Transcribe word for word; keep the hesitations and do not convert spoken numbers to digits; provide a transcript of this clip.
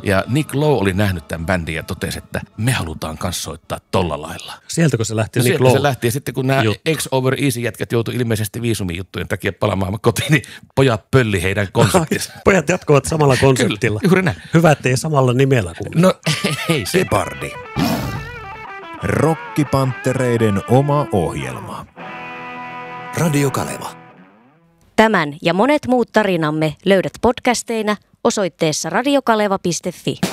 Ja Nick Lowe oli nähnyt tämän bändin ja totesi, että me halutaan kans soittaa tolla lailla. Sieltäkö se lähti no, Nick Lowe? Se lähti ja sitten kun nämä X Over Easy jätkät joutui ilmeisesti viisumijuttujen takia palaamaan kotiin, niin pojat pölli heidän konseptinsa. Pojat jatkuvat samalla konseptilla. Kyllä, juuri näin. Hyvä, ettei samalla nimellä kuin. No ei se. Jeopardy. Rokkipanttereiden oma ohjelma. Radio Kaleva. Tämän ja monet muut tarinamme löydät podcasteina osoitteessa radiokaleva piste fi.